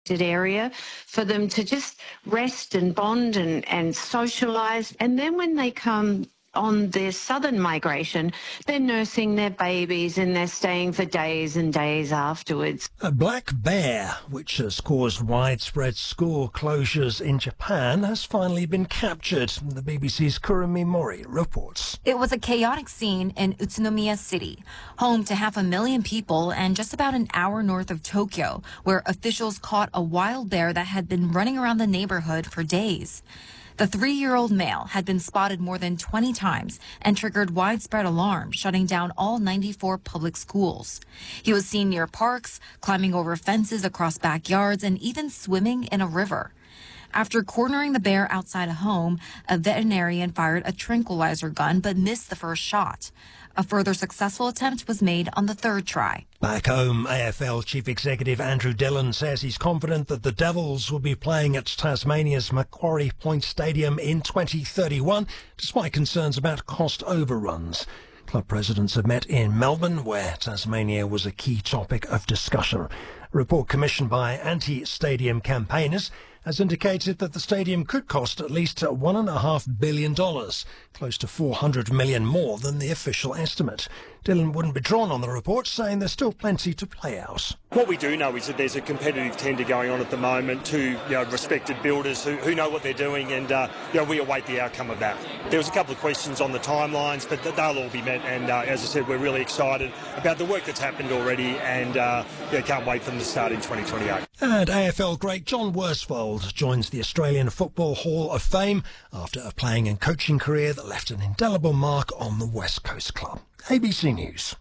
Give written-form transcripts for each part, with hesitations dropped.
area for them to just rest and bond and socialise. And then when they come on their southern migration, they're nursing their babies and they're staying for days and days afterwards. A black bear, which has caused widespread school closures in Japan, has finally been captured. The BBC's Kurumi Mori reports. It was a chaotic scene in Utsunomiya City, home to 500,000 people and just about an hour north of Tokyo, where officials caught a wild bear that had been running around the neighborhood for days. The 3-year-old male had been spotted more than 20 times and triggered widespread alarm, shutting down all 94 public schools. He was seen near parks, climbing over fences across backyards, and even swimming in a river. After cornering the bear outside a home, a veterinarian fired a tranquilizer gun but missed the first shot. A further successful attempt was made on the third try. Back home, AFL Chief Executive Andrew Dillon says he's confident that the Devils will be playing at Tasmania's Macquarie Point Stadium in 2031, despite concerns about cost overruns. Club presidents have met in Melbourne, where Tasmania was a key topic of discussion. A report commissioned by anti-stadium campaigners has indicated that the stadium could cost at least $1.5 billion, close to $400 million more than the official estimate. Dillon wouldn't be drawn on the report, saying there's still plenty to play out. What we do know is that there's a competitive tender going on at the moment to respected builders who know what they're doing, and we await the outcome of that. There was a couple of questions on the timelines, but they'll all be met, and as I said, we're really excited about the work that's happened already, and can't wait for them to start in 2028. And AFL great John Worsfold joins the Australian Football Hall of Fame after a playing and coaching career that left an indelible mark on the West Coast club. ABC News.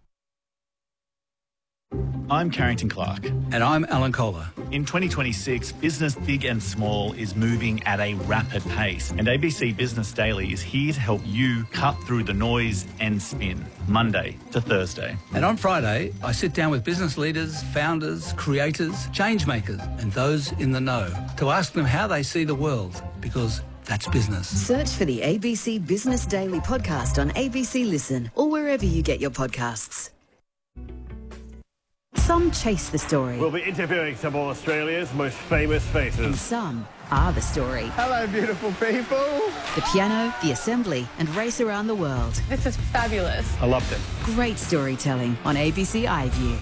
I'm Carrington Clark. And I'm Alan Kohler. In 2026, business big and small is moving at a rapid pace, and ABC Business Daily is here to help you cut through the noise and spin, Monday to Thursday. And on Friday, I sit down with business leaders, founders, creators, change makers, and those in the know to ask them how they see the world, because that's business. Search for the ABC Business Daily podcast on ABC Listen or wherever you get your podcasts. Some chase the story. We'll be interviewing some of Australia's most famous faces. And some are the story. Hello, beautiful people. The piano, the assembly, and race around the world. This is fabulous. I loved it. Great storytelling on ABC iView.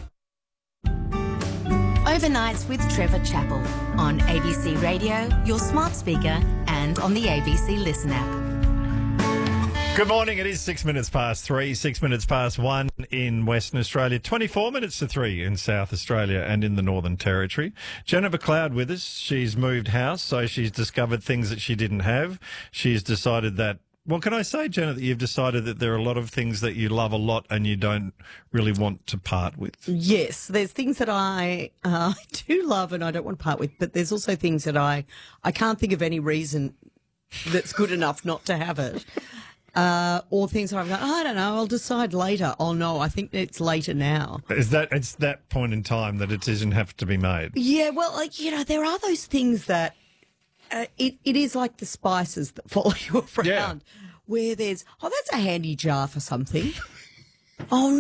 Overnights with Trevor Chappell on ABC Radio, your smart speaker, and on the ABC Listen app. Good morning. It is 6 minutes past 3, 6 minutes past 1 in Western Australia, 24 minutes to 3 in South Australia and in the Northern Territory. Jennifer Cloud with us. She's moved house, so she's discovered things that she didn't have. She's decided that, well, can I say, Jenna, that you've decided that there are a lot of things that you love a lot and you don't really want to part with? Yes, there's things that I do love and I don't want to part with, but there's also things that I can't think of any reason that's good enough not to have it. Or things I'm like, I don't know, I'll decide later. Oh, no, I think it's later now. It's that point in time that a decision has to be made? Yeah, well, there are those things that it is like the spices that follow you around, where there's, that's a handy jar for something. Oh,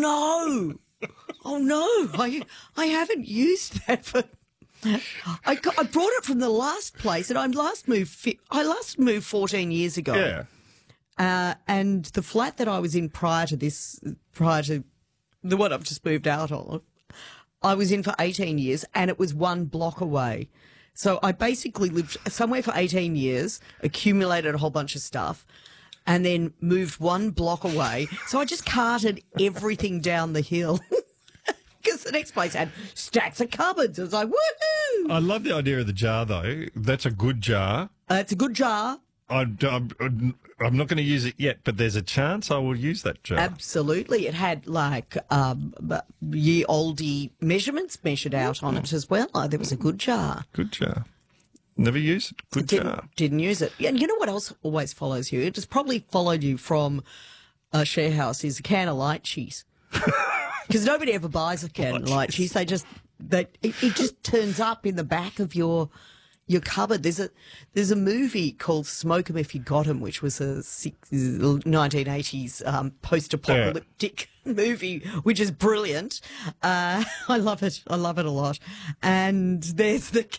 no, I haven't used that for... I brought it from the last place, and I last moved 14 years ago. Yeah. And the flat that I was in prior to the one I've just moved out of, I was in for 18 years and it was 1 block away. So I basically lived somewhere for 18 years, accumulated a whole bunch of stuff, and then moved 1 block away. So I just carted everything down the hill. Because the next place had stacks of cupboards. I was like, woohoo! I love the idea of the jar, though. That's a good jar. It's a good jar. I'm not going to use it yet, but there's a chance I will use that jar. Absolutely. It had ye-olde measurements measured out on it as well. There was a good jar. Good jar. Never used it. Good jar. Didn't use it. And you know what else always follows you? It has probably followed you from a share house is a can of light cheese. Because nobody ever buys a can of light cheese. It just turns up in the back of your your cupboard. There's a movie called Smoke 'Em If You Got 'Em, which was a 1980s post-apocalyptic movie, which is brilliant. I love it. I love it a lot. And there's the